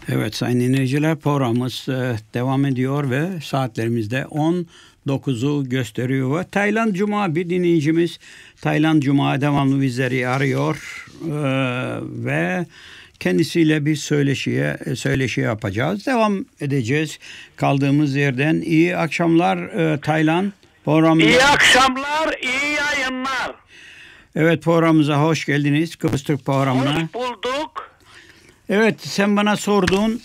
Evet sayın dinleyiciler, programımız devam ediyor ve saatlerimizde 19'u gösteriyor. Taylan Cuma, bir dinleyicimiz Taylan Cuma devamlı bizleri arıyor ve kendisiyle bir söyleşi yapacağız. Devam edeceğiz kaldığımız yerden. İyi akşamlar Taylan. İyi akşamlar, iyi yayınlar. Evet, programımıza hoş geldiniz. Kıbrıs Türk programına. Hoş bulduk. Evet, sen bana sordun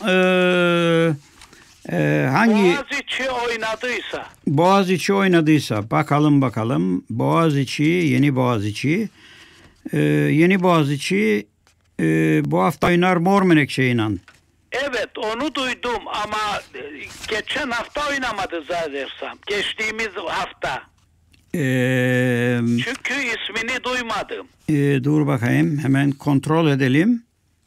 hangi Boğaziçi oynadıysa. Boğaziçi oynadıysa bakalım Boğaziçi, Yeni Boğaziçi Yeni Boğaziçi bu hafta oynar Mor Menekşe'yle. Evet, onu duydum ama geçen hafta oynamadı zannedersem. Geçtiğimiz hafta. Çünkü ismini duymadım. Dur bakayım, hemen kontrol edelim.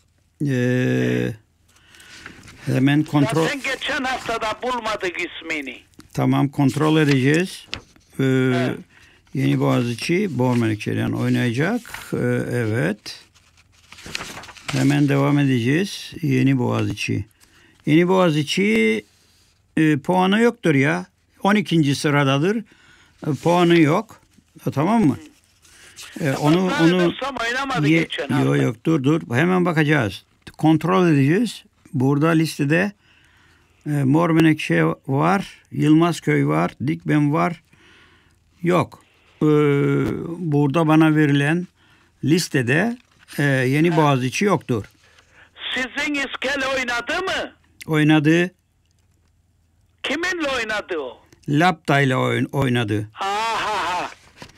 Hemen kontrol. Zaten geçen haftada bulmadık ismini. Tamam, kontrol edeceğiz. Evet. Yeni Boğaziçi Mor Menekşe'yle oynayacak. Evet. Hemen devam edeceğiz. Yeni Boğaziçi. Yeni Boğaziçi puanı yoktur ya. 12. sıradadır. Puanı yok. Tamam mı? Onu oynamadı geçen hafta. Yok dur. Hemen bakacağız. Kontrol edeceğiz. Burada listede Mor Menekşe var, Yılmazköy var, Dikmen var. Yok. Burada bana verilen listede Yeni Boğaziçi yoktur. Sizin İskele oynadı mı? Oynadı. Kiminle oynadı o? Lapta ile oynadı. Aha.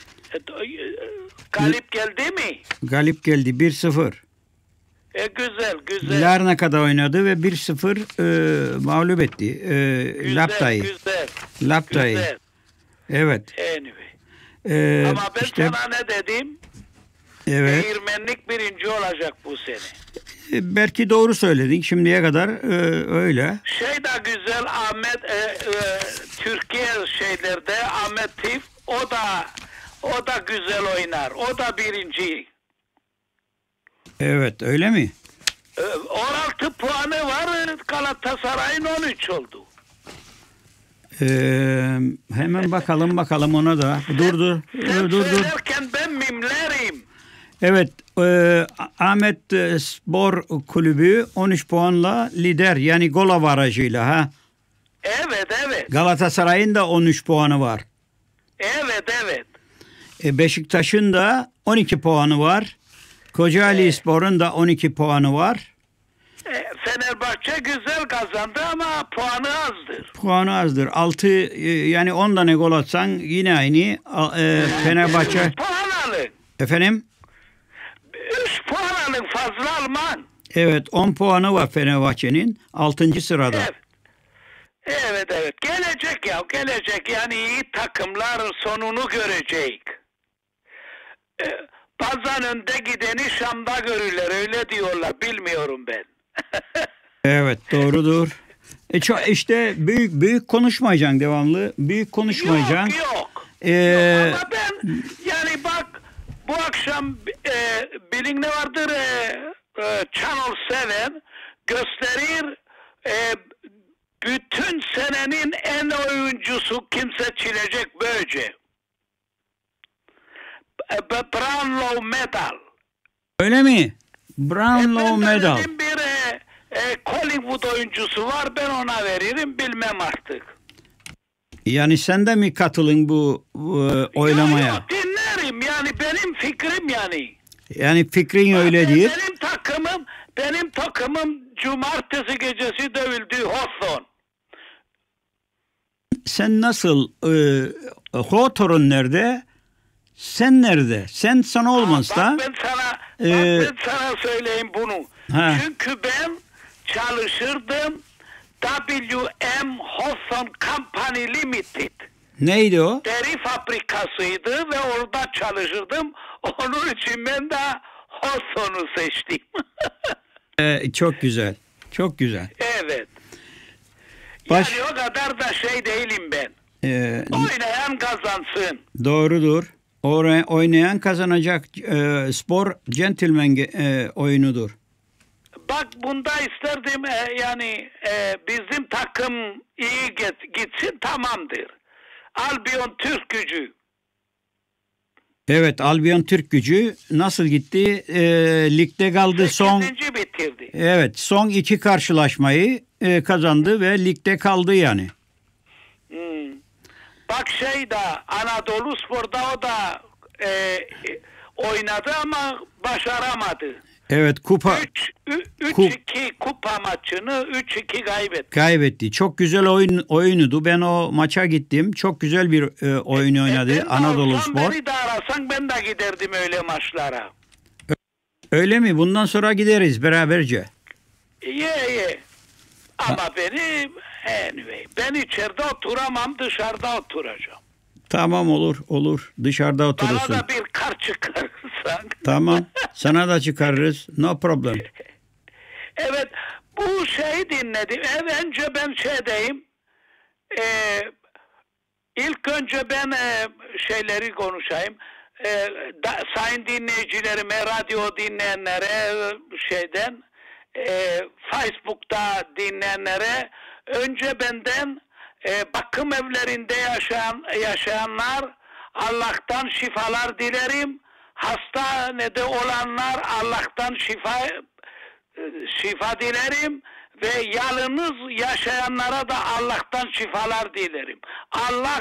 Galip geldi mi? Galip geldi 1-0. Güzel. Larnaka'da oynadı ve 1-0 mağlup etti Lapta'yı. Lapta'yı. Güzel. Evet. Anyway. Ama ben sana ne dedim? Evet. Değirmenlik birinci olacak bu sene. Belki doğru söyledin şimdiye kadar öyle. Şey de güzel Ahmet Türkiye şeylerde Ahmet Tif o da güzel oynar. O da birinci. Evet, öyle mi? 16 puanı var. Galatasaray'ın 13 oldu. Hemen bakalım ona da. Dur. Söylerken ben mimlerim. Evet, Ahmet Spor Kulübü 13 puanla lider, yani gol avarajıyla ha. Evet. Galatasaray'ın da 13 puanı var. Evet. Beşiktaş'ın da 12 puanı var. Kocaeli Spor'un da 12 puanı var. Fenerbahçe güzel kazandı ama puanı azdır. 6, yani 10 tane gol atsan yine aynı. Fenerbahçe. Puan alın. Efendim? 3 puan alın, fazla alman. Evet, 10 puanı var Fenerbahçe'nin 6. sırada. Evet. Gelecek yani iyi takımlar sonunu görecek. Bazen önde gideni Şam'da görürler, öyle diyorlar, bilmiyorum ben. Evet, doğrudur. İşte büyük konuşmayacaksın devamlı. Büyük konuşmayacaksın. Yok. Ama ben yani bak bu akşam bilin ne vardır Channel 7 gösterir bütün senenin en oyuncusu kim seçilecek böylece. Brownlow Medal. Öyle mi? Brownlow Medal. Benim bir Collingwood oyuncusu var, ben ona veririm, bilmem artık. Yani sen de mi katılın bu oylamaya? Yok, dinlerim yani, benim fikrim yani. Yani fikrin öyle değil. Benim takımım cumartesi gecesi dövüldü Hawthorne. Sen nasıl Hawthorne nerede? Sen nerede? Sen sana olmazsa. Ben sana söyleyeyim bunu. Çünkü ben çalışırdım W.M. Hawthorne Company Limited. Neydi o? Deri fabrikasıydı ve orada çalışırdım. Onun için ben de Hawthorne'u seçtim. Çok güzel. Çok güzel. Evet. Yani o kadar da şey değilim ben. Oynayan kazansın. Doğrudur. Oynayan kazanacak. Spor gentleman oyunudur. Bak bunda isterdim yani bizim takım iyi gitsin, tamamdır. Albion Türk Gücü. Evet, Albion Türk Gücü nasıl gitti? Ligde kaldı son. 8. bitirdi. Evet, son 2 karşılaşmayı kazandı ve ligde kaldı yani. Bak Anadolu Spor'da o da oynadı ama başaramadı. Evet, kupa 3-2 kupa maçını 3-2 kaybetti. Kaybetti. Çok güzel oyunudu. Ben o maça gittim. Çok güzel bir oyun oynadı Anadolu Spor. Beni de arasan ben de giderdim öyle maçlara. Öyle mi? Bundan sonra gideriz beraberce. İyi. Ama ben içeride oturamam, dışarıda oturacağım. Tamam, olur. Dışarıda oturursun. Bana da bir kar çıkarırsan. Tamam. Sana da çıkarırız. No problem. Evet. Bu şeyi dinledim. Önce ben diyeyim. İlk önce ben şeyleri konuşayım. Sayın dinleyicilerime, radyo dinleyenlere Facebook'ta dinleyenlere önce benden bakım evlerinde yaşayanlar Allah'tan şifalar dilerim. Hastanede olanlar Allah'tan şifa dilerim ve yalnız yaşayanlara da Allah'tan şifalar dilerim. Allah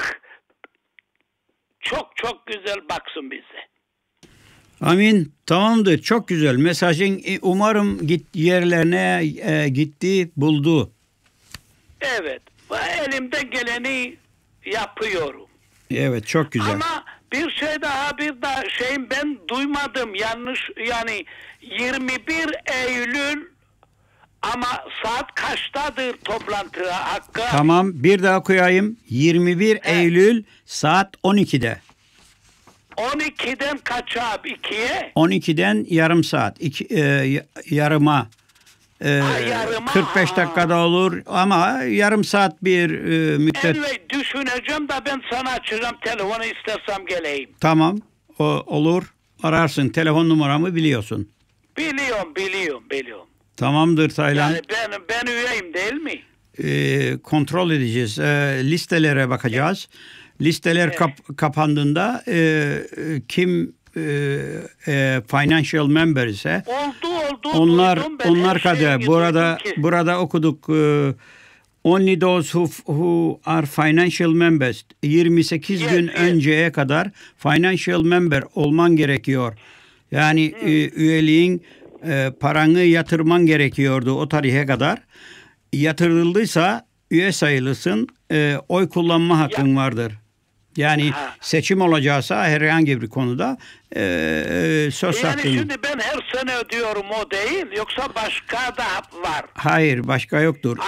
çok çok güzel baksın bize. Amin. Tamamdır. Çok güzel. Mesajın umarım yerlerine gitti, buldu. Evet. Elimden geleni yapıyorum. Evet, çok güzel. Ama bir şey daha ben duymadım yanlış, yani 21 Eylül ama saat kaçtadır toplantı Hakkı? Tamam, bir daha koyayım. 21 Eylül saat 12'de. 12'den kaç abi? 2'ye? 12'den yarım saat. Yarıma. Yarıma. 45 dakikada olur ama yarım saat bir müddet. Anyway, düşüneceğim de ben sana açacağım telefonu, istersem geleyim. Tamam, olur. Ararsın. Telefon numaramı biliyorsun. Biliyorum. Tamamdır Taylan. Yani ben üyeyim değil mi? Kontrol edeceğiz. Listelere bakacağız. Listeler kapandığında kim financial member ise oldu. Onlar kadar burada okuduk. Only those who are financial members 28 gün önceye kadar financial member olman gerekiyor. Yani üyeliğin paranı yatırman gerekiyordu o tarihe kadar. Yatırıldıysa üye sayılırsın. Oy kullanma hakkın vardır. Yani seçim olacaksa herhangi bir konuda söz hakkın. Yani şimdi ben her sene ödüyorum, o değil, yoksa başka da var. Hayır, başka yoktur.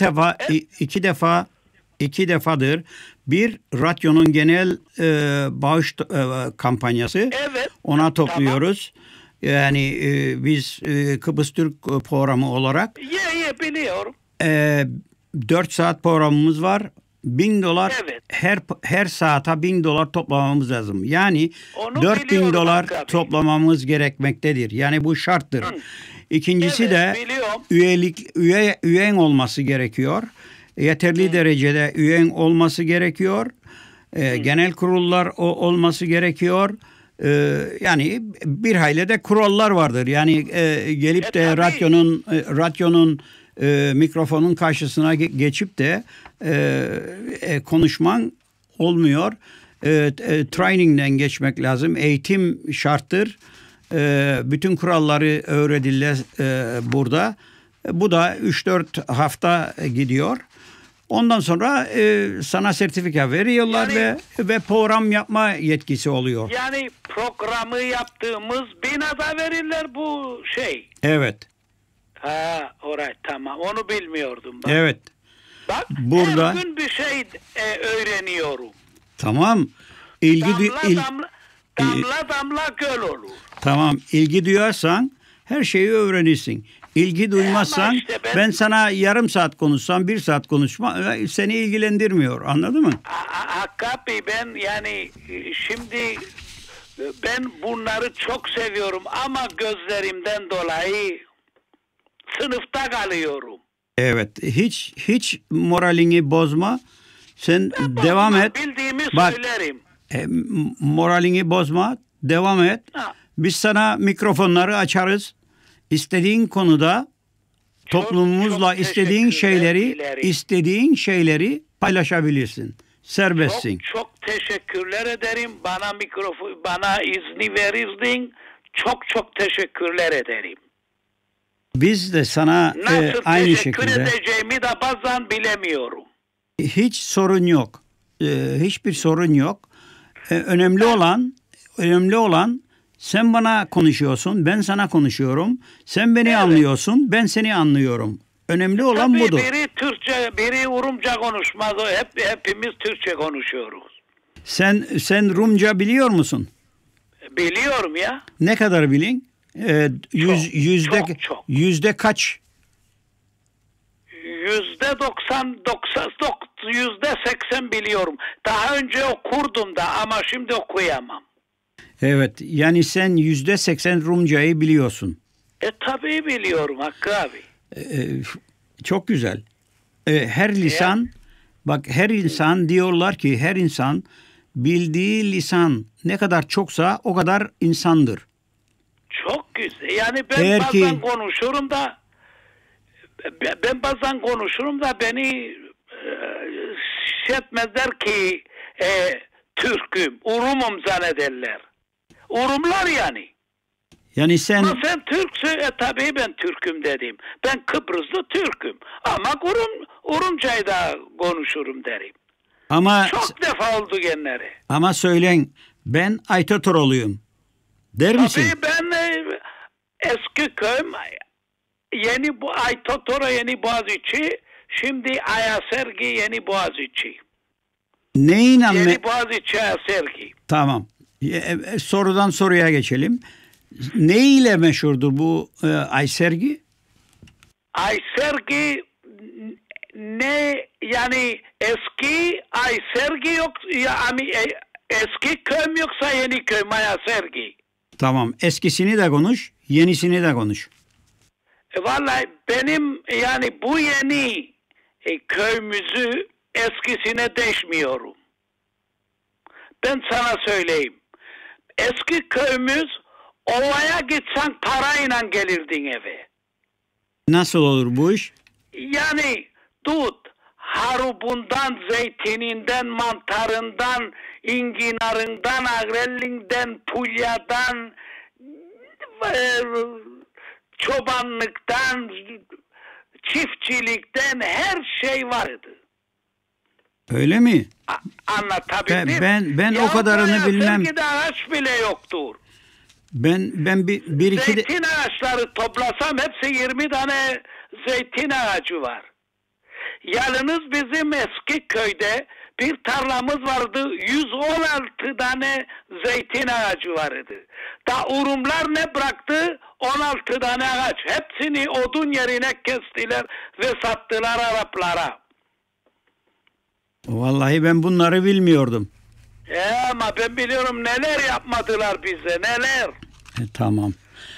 İki defadır. Bir, radyonun genel bağış kampanyası. Evet. Ona topluyoruz. Tamam. Yani biz Kıbrıs Türk programı olarak biliyorum. 4 saat programımız var. $1000 evet. her saate $1000 toplamamız lazım. Yani $4000 toplamamız gerekmektedir. Yani bu şarttır. İkincisi de üyen olması gerekiyor. Yeterli derecede üyen olması gerekiyor. Genel kurullar olması gerekiyor. Yani bir hayli de kurallar vardır. Yani gelip de radyonun mikrofonun karşısına geçip de konuşman olmuyor. Training'den geçmek lazım. Eğitim şarttır. Bütün kuralları öğrenirler burada. Bu da 3-4 hafta gidiyor. Ondan sonra sana sertifika veriyorlar yani, ve program yapma yetkisi oluyor. Yani programı yaptığımız binada verirler bu şey. Evet. Alright, tamam. Onu bilmiyordum ben. Evet. Bak, burada her gün bir şey öğreniyorum. Tamam. Damla göl olur. Tamam. İlgi duyarsan her şeyi öğrenirsin. İlgi duymazsan işte ben sana yarım saat konuşsam 1 saat konuşma seni ilgilendirmiyor. Anladın mı? Hakkı abi, ben yani şimdi bunları çok seviyorum ama gözlerimden dolayı sınıfta kalıyorum. Evet. Hiç moralini bozma. Sen devam et. Bildiğimi Bak, söylerim. moralini bozma. Devam et. Ha, Biz sana mikrofonları açarız. İstediğin konuda toplumumuzla çok istediğin şeyleri paylaşabilirsin. Serbestsin. çok teşekkürler ederim. Bana izni verirdin. Çok teşekkürler ederim. Biz de sana Nasıl aynı teşekkür şekilde. edeceğimi de bazen bilemiyorum. Hiç sorun yok. Hiçbir sorun yok. Önemli olan sen bana konuşuyorsun, ben sana konuşuyorum. Sen beni anlıyorsun, ben seni anlıyorum. Önemli olan Tabii budur. biri Türkçe, biri Rumca konuşmaz. Hepimiz Türkçe konuşuyoruz. Sen Rumca biliyor musun? Biliyorum ya. Ne kadar bilin? Çok. Yüzde kaç? %80 biliyorum. Daha önce okurdum da ama şimdi okuyamam. Evet, yani sen %80 Rumcayı biliyorsun. Tabii biliyorum Hakkı abi. Çok güzel. Her lisan, bak her insan diyorlar ki her insan bildiği lisan ne kadar çoksa o kadar insandır. Çok güzel. Yani ben Eğer bazen ki- konuşurum da beni etmezler ki Türk'üm, Urum'um zannederler. Urumlar yani. Yani sen Ama sen Türksün, tabii ben Türk'üm dedim. Ben Kıbrıslı Türk'üm. Ama Urumcayı da konuşurum derim. ama Çok defa oldu genleri. söylen ben Aytatoroluyum. Der misin? Tabii ben eski köyüm Aytotoro Yeni Boğaziçi, şimdi Ayasergi Yeni Boğaziçi. Neyin Yeni Boğaziçi Ayasergi. Tamam. Sorudan soruya geçelim. Ne ile meşhurdur bu Aysergi? Aysergi ne yani eski Aysergi yok yani eski köy yoksa yeni köy Ayasergi. Tamam. Eskisini de konuş, yenisini de konuş. Vallahi benim yani bu yeni köyümüzü eskisine değişmiyorum. Ben sana söyleyeyim. Eski köyümüz ovaya gitsen parayla gelirdin eve. Nasıl olur bu iş? Yani dut, harubundan, zeytininden, mantarından, inginarından, agrellinden, pulyadan, çobanlıktan, çiftçilikten her şey vardı. Öyle mi? Anlatabildim. Ben o kadarını bilmem. Sergide ağaç bile yoktur. Ben bir iki de... Zeytin ağaçları toplasam hepsi 20 tane zeytin ağacı var. Yalnız bizim eski köyde bir tarlamız vardı. 116 tane zeytin ağacı vardı. Da Urumlar ne bıraktı? 16 tane ağaç. Hepsini odun yerine kestiler ve sattılar Araplara. Vallahi ben bunları bilmiyordum. Ama ben biliyorum neler yapmadılar bize, neler. Tamam.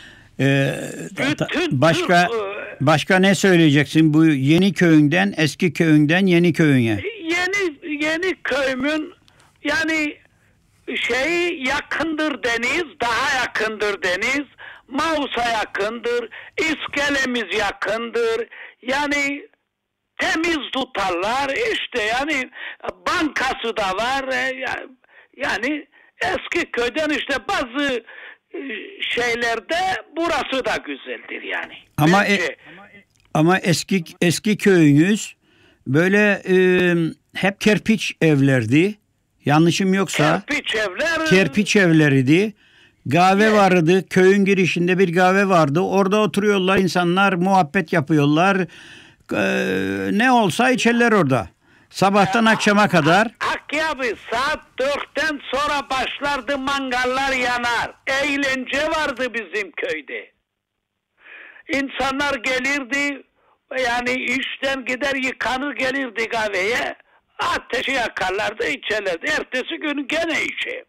Bütün Başka ne söyleyeceksin bu yeni köyünden, eski köyünden yeni köyüne? Yeni köyümün yani yakındır deniz, daha yakındır deniz. Maus'a yakındır, İskele'miz yakındır. Yani temiz tutarlar işte yani bankası da var. Yani eski köyden işte bazı şeylerde burası da güzeldir yani. Ama eski köyünüz böyle hep kerpiç evlerdi. Yanlışım yoksa. Kerpiç evleriydi. Kahve vardı. Köyün girişinde bir kahve vardı. Orada oturuyorlar insanlar, muhabbet yapıyorlar. Ne olsa içerler orada. Sabahtan akşama kadar. Hakkı abi saat 4'ten sonra başlardı mangallar yanar. Eğlence vardı bizim köyde. İnsanlar gelirdi yani işten gider yıkanır gelirdi kahveye. Ateşi yakarlardı içerlerdi. Ertesi gün gene işe.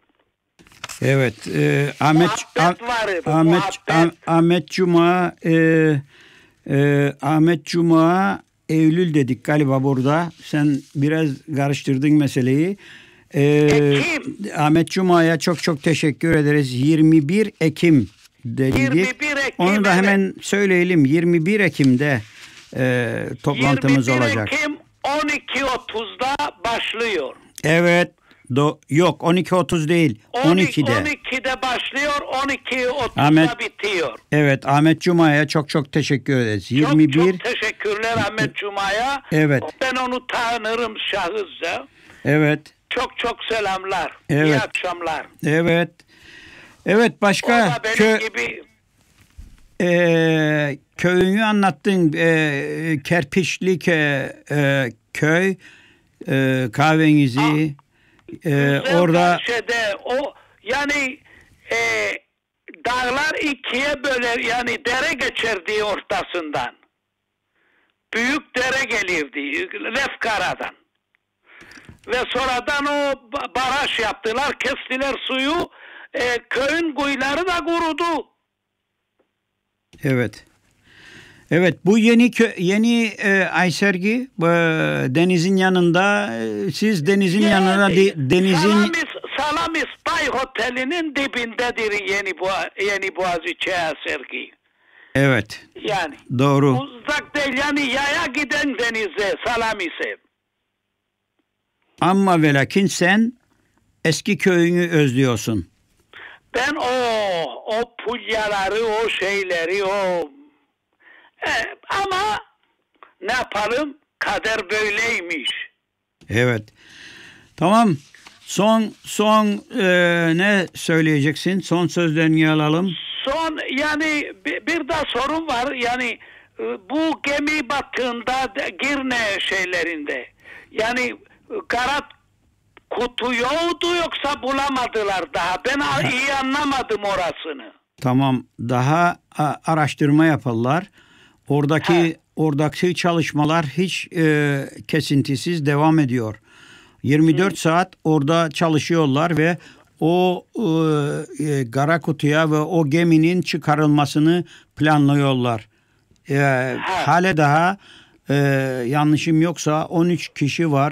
Evet. Muhabbet vardı. Ahmet Cuma Ahmet Cuma Eylül dedik galiba burada. Sen biraz karıştırdın meseleyi. Ekim. Ahmet Cuma'ya çok çok teşekkür ederiz. 21 Ekim dedik. 21 Ekim. Onu da hemen söyleyelim. 21 Ekim'de toplantımız 21 olacak. Ekim 12.30'da başlıyor. Evet. Yok 12.30 değil. 12'de. 12'de başlıyor, 12.30'da Ahmet, bitiyor. Evet, Ahmet Cuma'ya çok çok teşekkür ederiz. 21 Çok teşekkürler Ahmet Cuma'ya. Evet. Ben onu tanırım şahısca. Evet. Çok çok selamlar. Evet. İyi akşamlar. Evet. Evet, O başka da benim gibi köyünü anlattın. Kerpiçli köy kahvenizi orada Güzelbahçe'de o yani dağlar ikiye böler, yani dere geçerdi ortasından. Büyük dere gelirdi Lefkara'dan. Ve sonradan o baraj yaptılar, kestiler suyu. Köyün kuyuları da kurudu. evet. Evet, bu yeni Aysergi denizin yanında, siz denizin yanında denizin Salamis Bay Oteli'nin dibindedir Yeni Boğaziçi Aysergi. Evet. Yani Doğru. uzak değil, yani yaya giden denize, Salamis'e. Ama ve lakin sen eski köyünü özlüyorsun. Ben o pulyaları, o şeyleri, ama ne yapalım? Kader böyleymiş. Evet. Tamam. Son ne söyleyeceksin? Son sözlerini alalım. Son, yani bir de sorun var. Yani bu gemi battığında Girne şeylerinde, yani kara kutu yoktu, yoksa bulamadılar daha. Ben iyi anlamadım orasını. Tamam. Daha araştırma yaparlar. Oradaki çalışmalar hiç kesintisiz devam ediyor. 24 saat orada çalışıyorlar ve o kara kutuya ve o geminin çıkarılmasını planlıyorlar. Hale daha yanlışım yoksa 13 kişi var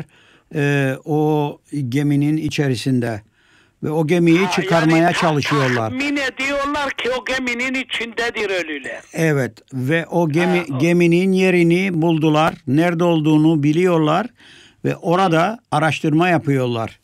o geminin içerisinde ve o gemiyi çıkarmaya yani çalışıyorlar. Tahmin ediyorlar ki o geminin içindedir ölüler. Evet, ve o geminin yerini buldular. Nerede olduğunu biliyorlar ve orada araştırma yapıyorlar.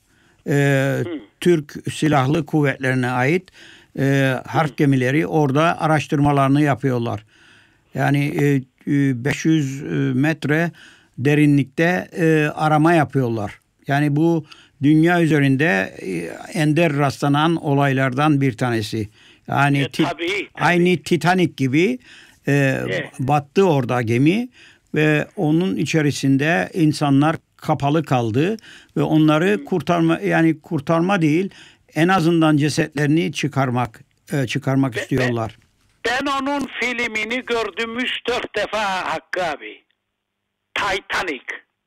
Türk Silahlı Kuvvetlerine ait harp gemileri orada araştırmalarını yapıyorlar. Yani 500 metre derinlikte arama yapıyorlar. Yani bu dünya üzerinde ender rastlanan olaylardan bir tanesi. Yani Tabii. aynı Titanic gibi battı orada gemi ve onun içerisinde insanlar kapalı kaldı ve onları kurtarma değil, en azından cesetlerini çıkarmak istiyorlar. Ben onun filmini gördüm 3-4 defa Hakkı abi. Titanic.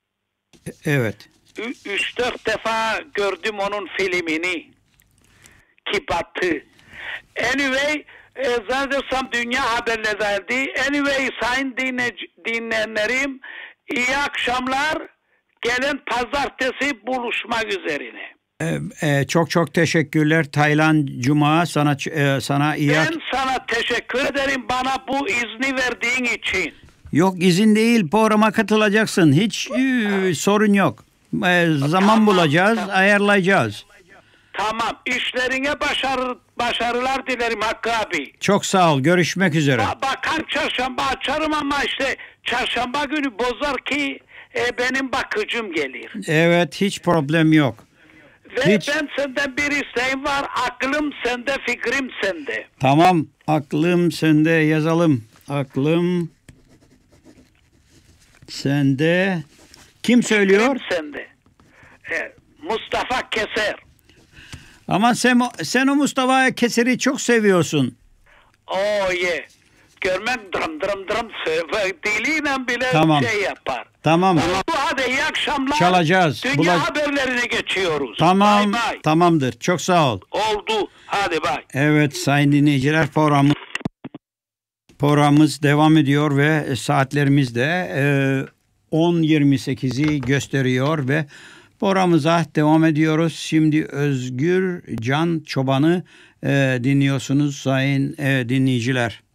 Evet. 3-4 defa gördüm onun filmini. Ki battı. Anyway, zannedersem dünya haberleriydi. Anyway, sayın dinleyenlerim, iyi akşamlar. Gelen pazartesi buluşmak üzerine. Çok çok teşekkürler Taylan Cuma, sana iyi. Ben sana teşekkür ederim bana bu izni verdiğin için. Yok, izin değil, programa katılacaksın. Hiç sorun yok. Zaman bulacağız, ayarlayacağız. Tamam, işlerine başarılar dilerim Hakkı abi. Çok sağ ol, görüşmek üzere. Bakar çarşamba açarım ama işte çarşamba günü bozar ki benim bakıcım gelir. Evet, hiç problem yok. Ve ben senden bir isteğim var. Aklım sende, fikrim sende. Tamam, aklım sende yazalım. Aklım sende. Kim söylüyor? Fikrim sende. Mustafa Keser. Ama sen o Mustafa Keser'i çok seviyorsun. Görmek dırım diliyle bile Tamam. şey yapar. Tamam. Hadi iyi akşamlar. Çalacağız. Dünya haberlerine geçiyoruz. Tamam. Bye bye. Tamamdır. Çok sağ ol. Oldu. Hadi bay. Evet sayın dinleyiciler, Programımız devam ediyor ve saatlerimiz de 10.28'i gösteriyor ve programımıza devam ediyoruz. Şimdi Özgür Can Çoban'ı dinliyorsunuz sayın dinleyiciler.